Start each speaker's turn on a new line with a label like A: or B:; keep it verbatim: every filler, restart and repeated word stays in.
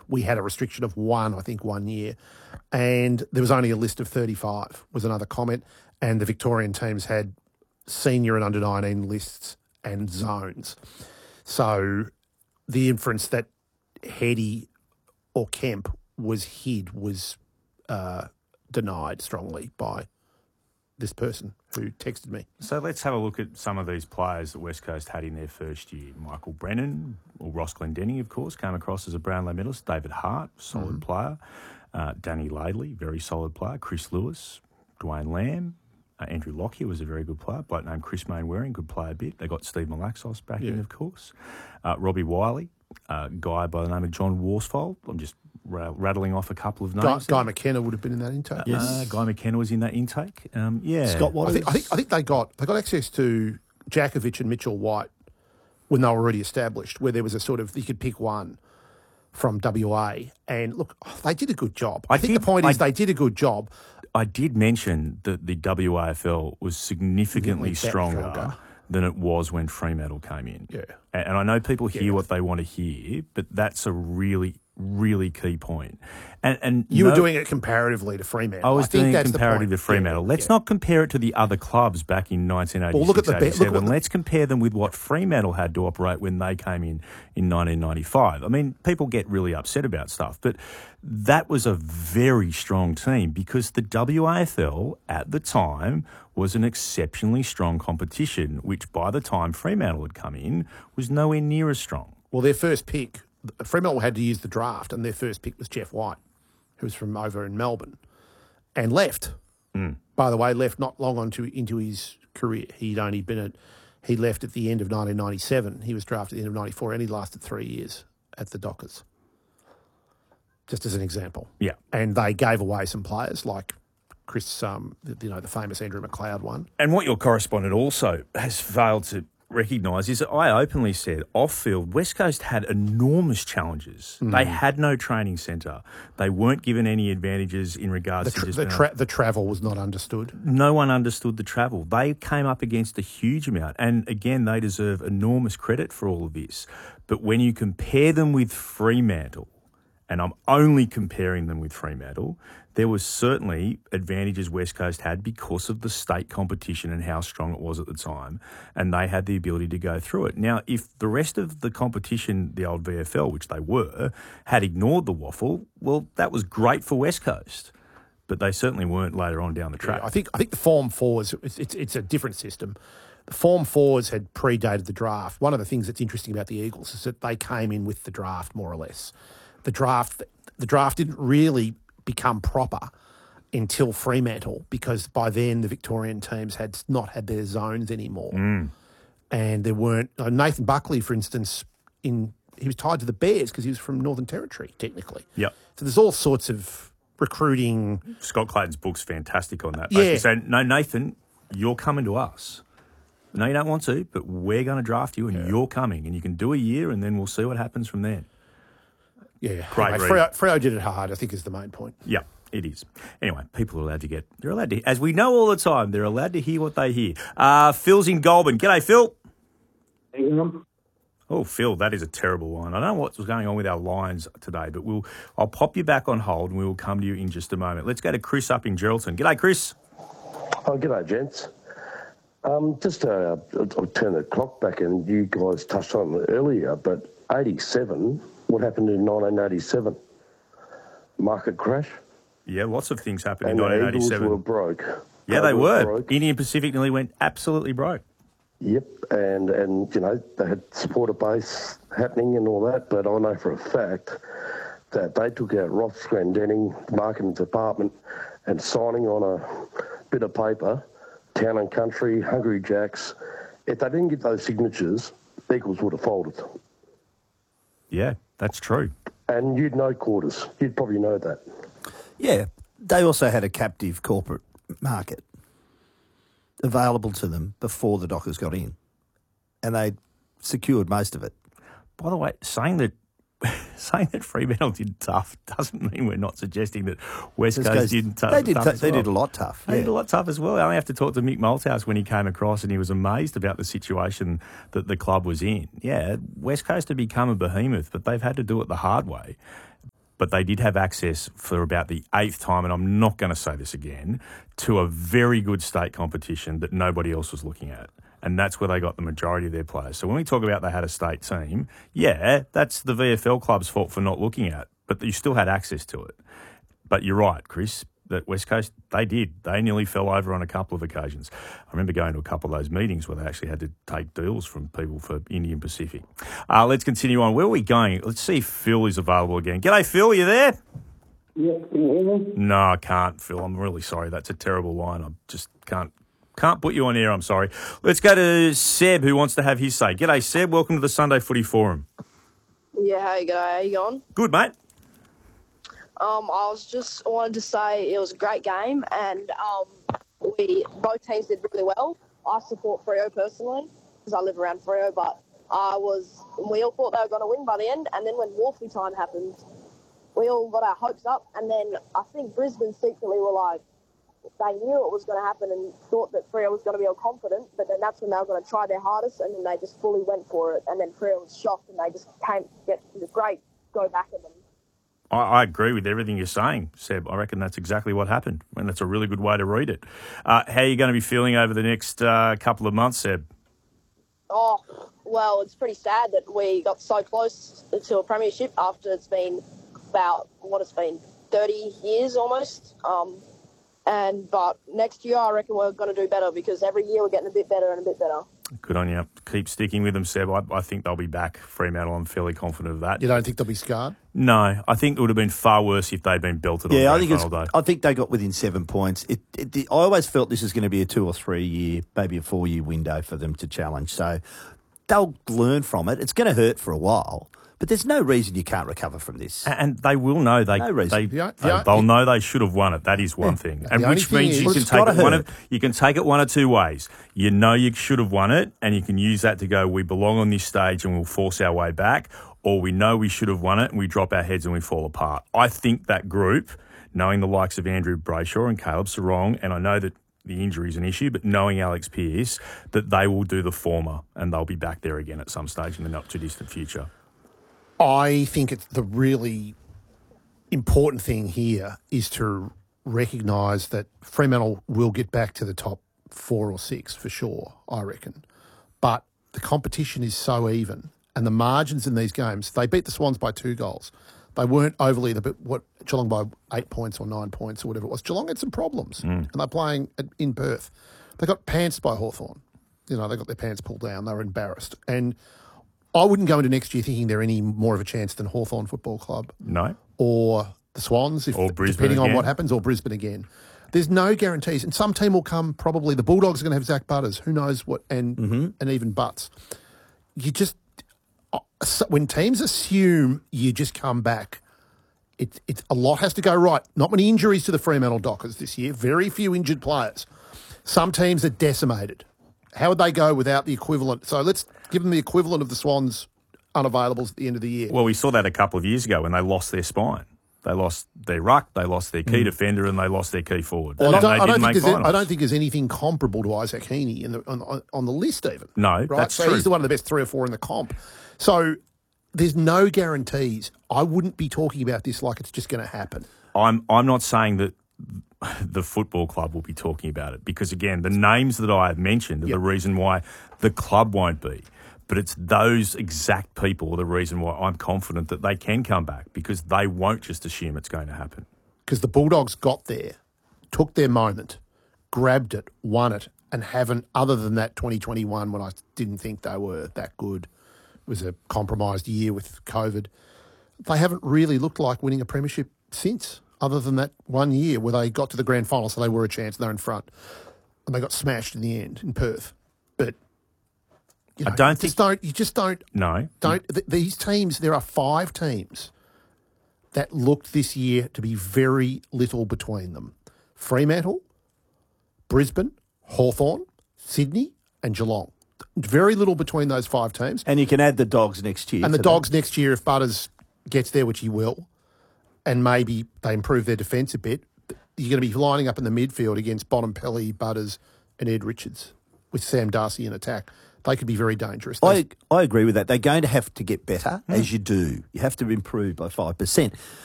A: we had a restriction of one, I think, one year. And there was only a list of thirty-five, was another comment. And the Victorian teams had senior and under nineteen lists and zones. So the inference that Heady or Kemp was hid was uh, denied strongly by this person who texted me.
B: So let's have a look at some of these players that West Coast had in their first year. Michael Brennan, or Ross Glendenning, of course, came across as a Brownlow medalist. David Hart, solid mm-hmm. player. Uh, Danny Laidley, very solid player. Chris Lewis, Dwayne Lamb. Uh, Andrew Lockyer was a very good player. Bloke named Chris Mainwaring could play a bit. They got Steve Malaxos back yeah. in, of course. Uh, Robbie Wiley, a guy by the name of John Worsfold. I'm just ra- rattling off a couple of names.
A: Guy, Guy McKenna would have been in that intake.
B: Yes. Uh, Guy McKenna was in that intake. Um, yeah.
A: Scott Waters. I think, I think I think they got they got access to Jakovich and Mitchell White when they were already established, where there was a sort of you could pick one from W A. And look, they did a good job. I, I think did, the point is I, they did a good job.
B: I did mention that the W A F L was significantly stronger, stronger than it was when Fremantle came in.
A: Yeah.
B: And, and I know people hear
A: yeah.
B: what they want to hear, but that's a really, really key point. And, and
A: you
B: no,
A: were doing it comparatively to Fremantle.
B: I was
A: I think
B: doing
A: that's
B: it comparative to Fremantle. Yeah, Let's yeah. not compare it to the other clubs back in nineteen eighty-six, well, look at the eighty-seven. Look at the, Let's compare them with what Fremantle had to operate when they came in in nineteen ninety-five. I mean, people get really upset about stuff, but that was a very strong team because the W A F L at the time was an exceptionally strong competition, which by the time Fremantle had come in was nowhere near as strong.
A: Well, their first pick, Fremantle had to use the draft, and their first pick was Jeff White, who was from over in Melbourne, and left.
B: Mm.
A: By the way, left not long on to, into his career. He'd only been at, he left at the end of nineteen ninety-seven. He was drafted at the end of ninety-four, and he lasted three years at the Dockers, just as an example.
B: Yeah.
A: And they gave away some players like Chris, um, you know, the famous Andrew McLeod one.
B: And what your correspondent also has failed to recognise is that I openly said off-field, West Coast had enormous challenges. Mm. They had no training centre. They weren't given any advantages in regards
A: the tra-
B: to just...
A: The, tra- the travel was not understood.
B: No one understood the travel. They came up against a huge amount. And again, they deserve enormous credit for all of this. But when you compare them with Fremantle, and I'm only comparing them with Fremantle, there was certainly advantages West Coast had because of the state competition and how strong it was at the time, and they had the ability to go through it. Now, if the rest of the competition, the old V F L, which they were, had ignored the waffle, well, that was great for West Coast, but they certainly weren't later on down the track.
A: Yeah, I think I think the Form fours, it's, it's, it's a different system. The Form fours had predated the draft. One of the things that's interesting about the Eagles is that they came in with the draft, more or less. The draft, the draft didn't really become proper until Fremantle because by then the Victorian teams had not had their zones anymore.
B: Mm.
A: And there weren't... Uh, Nathan Buckley, for instance, in he was tied to the Bears because he was from Northern Territory, technically.
B: Yep.
A: So there's all sorts of recruiting...
B: Scott Clayton's book's fantastic on that.
A: Yeah.
B: So, no, Nathan, you're coming to us. No, you don't want to, but we're going to draft you and yeah. you're coming. And you can do a year and then we'll see what happens from there.
A: Yeah,
B: great.
A: Anyway, Freo, Freo did it hard, I think, is the main point.
B: Yeah, it is. Anyway, people are allowed to get, they're allowed to, as we know all the time, they're allowed to hear what they hear. Uh, Phil's in Goulburn. G'day, Phil. Oh, Phil, that is a terrible line. I don't know what's going on with our lines today, but we'll, I'll pop you back on hold and we will come to you in just a moment. Let's go to Chris up in Geraldton. G'day, Chris.
C: Oh, g'day, gents. Um, just uh, I'll turn the clock back, and you guys touched on it earlier, but eighty-seven... What happened in nineteen eighty-seven? Market crash.
B: Yeah, lots of things happened
C: and
B: in nineteen eighty-seven.
C: And the Eagles were broke.
B: Yeah, they, they were. Broke. Indian Pacific nearly went absolutely broke.
C: Yep, and, and, you know, they had supporter base happening and all that, but I know for a fact that they took out Ross Glendenning, marketing department, and signing on a bit of paper, Town and Country, Hungry Jacks. If they didn't get those signatures, the Eagles would have folded.
B: Yeah, that's true.
C: And you'd know Quarters. You'd probably know that.
D: Yeah. They also had a captive corporate market available to them before the Dockers got in. And they secured most of it.
B: By the way, saying that saying that Fremantle did tough doesn't mean we're not suggesting that West Coast, Coast did tough.
D: They did,
B: tough
D: t-
B: as
D: they
B: well.
D: did a lot tough.
B: They
D: yeah.
B: did a lot tough as well. I only have to talk to Mick Malthouse when he came across and he was amazed about the situation that the club was in. Yeah, West Coast have become a behemoth, but they've had to do it the hard way. but they did have access for about the eighth time, and I'm not going to say this again, to a very good state competition that nobody else was looking at. And that's where they got the majority of their players. So when we talk about they had a state team, yeah, that's the V F L club's fault for not looking at, but you still had access to it. But you're right, Chris, that West Coast, they did. They nearly fell over on a couple of occasions. I remember going to a couple of those meetings where they actually had to take deals from people for Indian Pacific. Uh, let's continue on. Where are we going? Let's see if Phil is available again. G'day, Phil. You there?
E: Yeah, can you hear me?
B: No, I can't, Phil. I'm really sorry. That's a terrible line. I just can't can't put you on air. I'm sorry. Let's go to Seb, who wants to have his say. G'day, Seb. Welcome to the Sunday Footy Forum.
F: Yeah, hey, g'day. How you going?
B: Good, mate.
F: Um, I was just I wanted to say it was a great game, and um, we both teams did really well. I support Freo personally because I live around Freo, but I was we all thought they were going to win by the end, and then when Wolfie time happened, we all got our hopes up, and then I think Brisbane secretly were like, they knew it was going to happen and thought that Freo was going to be all confident, but then that's when they were going to try their hardest, and then they just fully went for it, and then Freo was shocked, and they just came get the great go back at them.
B: I, I agree with everything you're saying, Seb. I reckon that's exactly what happened, and that's a really good way to read it. Uh, how are you going to be feeling over the next uh, couple of months, Seb?
F: Oh, well, it's pretty sad that we got so close to a premiership after it's been about, what it's been, thirty years almost. Um, and But next year I reckon we're going to do better because every year we're getting a bit better and a bit better.
B: Good on you. Keep sticking with them, Seb. I, I think they'll be back, Fremantle. I'm fairly confident of that.
A: You don't think they'll be scarred?
B: No. I think it would have been far worse if they'd been belted on
D: Yeah, I
B: the
D: think
B: grand
D: it's.
B: final day.
D: I think they got within seven points. It, it, it, I always felt this is going to be a two or three year, maybe a four year window for them to challenge. So they'll learn from it. It's going to hurt for a while, but there's no reason you can't recover from this.
B: And, and they will know they.
D: No reason.
B: they
A: The-
B: they
A: the-
B: they'll know they should have won it. That is one thing, and
A: only
B: which
A: thing
B: means
A: is-
B: you
A: Well,
B: can
D: it's
B: take
D: gotta
B: it one
D: hurt.
B: of you can take it one of two ways. You know you should have won it, and you can use that to go. We belong on this stage, and we'll force our way back. Or we know we should have won it, and we drop our heads and we fall apart. I think that group, knowing the likes of Andrew Brayshaw and Caleb Sarong, and I know that the injury is an issue, but knowing Alex Pearce, that they will do the former, and they'll be back there again at some stage in the not too distant future.
A: I think it's the really important thing here is to recognise that Fremantle will get back to the top four or six for sure, I reckon. But the competition is so even and the margins in these games, they beat the Swans by two goals. They weren't overly, the what Geelong by eight points or nine points or whatever it was. Geelong had some problems and they're playing at, in Perth. They got pantsed by Hawthorn. You know, they got their pants pulled down. They were embarrassed. And I wouldn't go into next year thinking they're any more of a chance than Hawthorn Football Club
B: No.
A: or the Swans, if,
B: Or Brisbane
A: depending on
B: again.
A: what happens, or Brisbane again. There's no guarantees. And some team will come, probably the Bulldogs are going to have Zach Butters, who knows what, and
B: Mm-hmm.
A: and even Butts. You just, uh, so when teams assume you just come back, it, it, a lot has to go right. Not many injuries to the Fremantle Dockers this year, very few injured players. Some teams are decimated. How would they go without the equivalent? So let's give them the equivalent of the Swans unavailables at the end of the year.
B: Well, we saw that a couple of years ago when they lost their spine. They lost their ruck, they lost their key defender, and they lost their key forward.
A: Well,
B: and
A: I, don't,
B: they
A: I, don't
B: didn't
A: think
B: make
A: there's,
B: finals.
A: I don't think there's anything comparable to Isaac Heaney in the, on, on, on the list even.
B: No,
A: right?
B: that's
A: so
B: true.
A: he's the one of the best three or four in the comp. So there's no guarantees. I wouldn't be talking about this like it's just going to happen.
B: I'm I'm not saying that the football club will be talking about it because, again, the names that I have mentioned are
A: Yep.
B: the reason why the club won't be. But it's those exact people are the reason why I'm confident that they can come back because they won't just assume it's going to happen.
A: Because the Bulldogs got there, took their moment, grabbed it, won it, and haven't, other than that twenty twenty-one when I didn't think they were that good, it was a compromised year with COVID, they haven't really looked like winning a premiership since, other than that one year where they got to the grand final, so they were a chance, and they're in front. And they got smashed in the end in Perth. But you know,
B: I don't
A: you
B: think-
A: just don't you just don't
B: No.
A: don't th- these teams, there are five teams that looked this year to be very little between them. Fremantle, Brisbane, Hawthorn, Sydney and Geelong. Very little between those five teams.
D: And you can add the Dogs next year.
A: And the
D: to
A: Dogs next year, if Butters gets there, which he will, and maybe they improve their defence a bit, you're going to be lining up in the midfield against Bontempelli, Butters and Ed Richards with Sam Darcy in attack. They could be very dangerous.
D: I, I agree with that. They're going to have to get better, as you do. You have to improve by five percent.